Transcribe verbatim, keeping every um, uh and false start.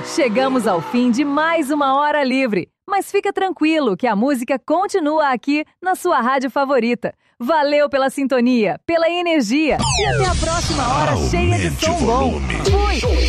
Chegamos ao fim de mais uma Hora Livre, mas fica tranquilo que a música continua aqui na sua rádio favorita. Valeu pela sintonia, pela energia e até a próxima hora cheia de som bom. Fui!